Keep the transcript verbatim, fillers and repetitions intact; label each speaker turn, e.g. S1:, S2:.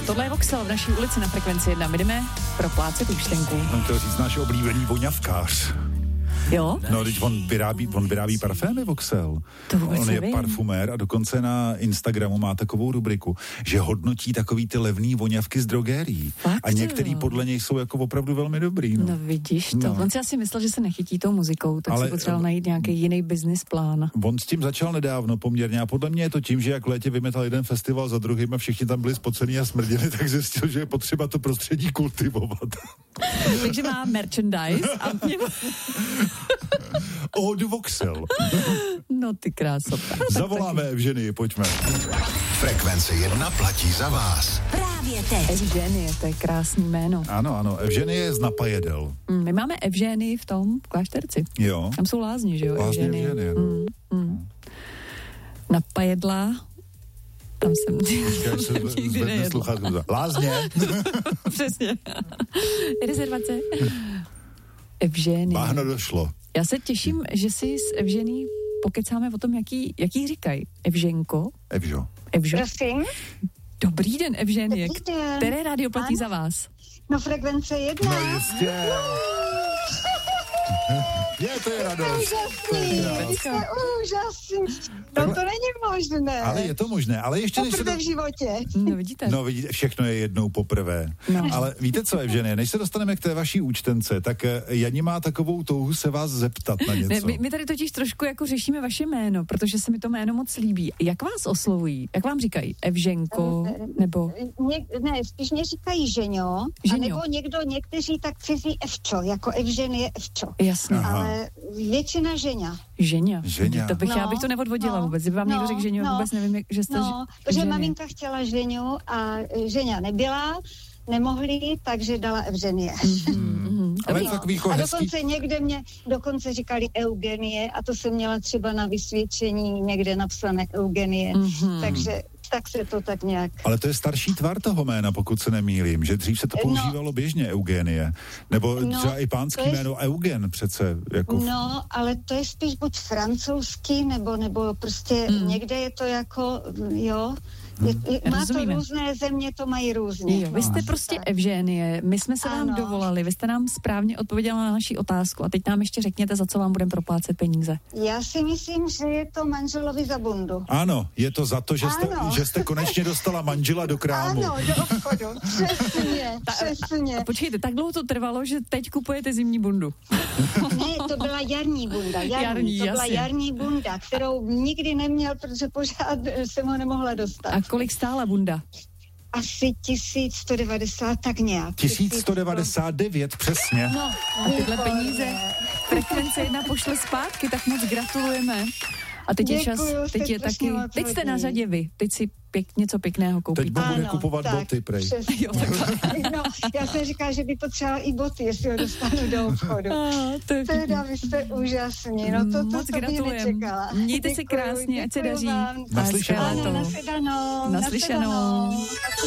S1: Tohle je Voxel v naší ulici na Frekvenci jedna. My jdeme proplácet účtenku.
S2: Mám chtěl říct náš oblíbený voňavkář.
S1: Jo?
S2: No, teď on vyrábí, on vyrábí parfémy, Voxel.
S1: To vůbec
S2: On je
S1: nevím.
S2: parfumér a dokonce na Instagramu má takovou rubriku, že hodnotí takový ty levný voňavky z drogérií.
S1: Fakt,
S2: A některý
S1: jo.
S2: podle něj jsou jako opravdu velmi dobrý. No,
S1: No vidíš to.
S2: No.
S1: On si asi myslel, že se nechytí tou muzikou, tak
S2: Ale-
S1: si potřeboval najít nějaký jiný business plán.
S2: On s tím začal nedávno poměrně a podle mě je to tím, že jak v létě vymetal jeden festival za druhým a všichni tam byli spocený a smrděli, tak zjistil, že je potřeba to prostředí kultivovat.
S1: Takže má merchandise a mě...
S2: Od Voxel.
S1: No ty krásota.
S2: Zavoláme Evženii, pojďme.
S3: Frekvence jedna platí za vás.
S4: Právě teď.
S1: Evženie, to je krásný jméno.
S2: Ano, ano, Evženie je z Napajedel.
S1: Mm, My máme Evženy v tom v klášterci.
S2: Jo.
S1: Tam jsou lázně, že jo?
S2: Lázně
S1: Evženie.
S2: Evženie.
S1: Mm, mm. Na Pajedla, tam jsem
S2: Říkáš, se
S1: nikdy
S2: zvedne
S1: nejedla.
S2: sluchátko. Lázně.
S1: Přesně. Rezervace. Evženie.
S2: Bahno došlo.
S1: Já se těším, že si s Evžený pokecáme o tom, jaký, jaký říkají. Evženko?
S2: Evžo.
S1: Evžo?
S5: Prosím.
S1: Dobrý den, Evženie.
S5: Dobrý den.
S1: Které rádio platí
S5: Ano.
S1: za vás?
S5: No Frekvence jedna.
S2: No jistě. Je, to je radost. To je
S5: Úžasný.
S2: krásné.
S5: Jste úžasný. No to není možné.
S2: Ale je to možné, ale ještě než se
S5: Poprvé
S2: to...
S5: v životě.
S1: No vidíte.
S2: No vidíte, všechno je jednou poprvé.
S1: No.
S2: Ale víte co, Evženie, než se dostaneme k té vaší účtence, tak eh, Jani má takovou touhu se vás zeptat na něco.
S1: Ne, my, my tady totiž trošku jako řešíme vaše jméno, protože se mi to jméno moc líbí. Jak vás oslovují? Jak vám říkají? Evženko? Nebo...
S5: Ně, ne, spíš mě říkají Ženio,
S1: Ženio.
S5: anebo někdo, někteří tak cizí Evčo, jako Evženie Evčo.
S1: Jasně.
S2: Aha.
S5: Ale většina Ženia.
S1: Ženě.
S2: Ženě.
S1: To bych,
S5: No,
S1: já bych to neodvodila
S5: no,
S1: vůbec. Kdyby vám
S5: no,
S1: někdo řekl Ženě,
S5: no,
S1: vůbec nevím, jak- že jste
S5: No,
S1: ž-
S5: protože
S1: Ženě.
S5: maminka chtěla Ženiu a e, Ženia nebyla, nemohli, takže dala Evženie.
S1: Mhm.
S2: Ale
S1: Dobrý.
S2: je to takový jako
S5: A
S2: hezký...
S5: dokonce někde mě, dokonce říkali Eugenie a to jsem měla třeba na vysvědčení někde napsané Eugenie,
S1: Mhm.
S5: takže tak se to tak nějak...
S2: Ale to je starší tvar toho jména, pokud se nemýlím, že dřív se to
S5: No.
S2: používalo běžně Eugenie. Nebo
S5: No,
S2: třeba i pánský
S5: to je-
S2: jméno Eugen přece. Jako v-
S5: No, ale to je spíš buď francouzský, nebo, nebo prostě
S1: Hmm.
S5: někde je to jako, jo, je, je, má to
S1: Rozumíme.
S5: různé země, to mají různě.
S1: Jo, vy jste
S5: No,
S1: prostě
S5: tak.
S1: Evženie, my jsme se vám
S5: Ano.
S1: dovolali, vy jste nám správně odpověděla na naši otázku a teď nám ještě řekněte, za co vám budeme proplácet peníze.
S5: Já si myslím, že je to manželovi za bundu.
S2: Ano, je to za to, že jste,
S5: Ano.
S2: že jste konečně dostala manžela do krámu.
S5: Ano, do obchodu, přesně, přesně.
S1: A počkejte, tak dlouho to trvalo, že teď kupujete zimní bundu.
S5: Ne, to byla jarní bunda, jarní,
S1: Jarní,
S5: to byla
S1: jasně.
S5: jarní bunda, kterou nikdy neměl, protože pořád jsem ho nemohla dostat.
S1: A kolik stála bunda?
S5: Asi tisíc sto devadesát, tak nějak.
S2: tisíc sto devadesát devět, přesně.
S1: No, a tyhle peníze Frekvence jedna pošle zpátky, tak moc gratulujeme. A teď je čas,
S5: Děkuju, jste
S1: teď je
S5: strašně
S1: taky,
S5: moc
S1: teď jste
S5: hodní.
S1: na řadě vy, teď si pěk, něco pěkného
S2: Teď
S1: koupíte.
S2: bude
S5: Ano,
S2: kupovat
S5: tak,
S2: boty, prej.
S5: přesně.
S1: Jo, takhle.
S5: No, já jsem říkala, že by potřebovala i boty, jestli ho dostanu do obchodu.
S1: Ah, to je
S5: Teda vy jste úžasní, no to, to,
S1: Moc
S5: to bych
S1: gratulujem.
S5: nečekala.
S1: Mějte se
S5: Děkuju,
S1: krásně, ať se
S5: děkuju
S1: daří.
S5: vám.
S2: Naslyšenou.
S5: Ano, naslyšenou.
S1: Naslyšenou.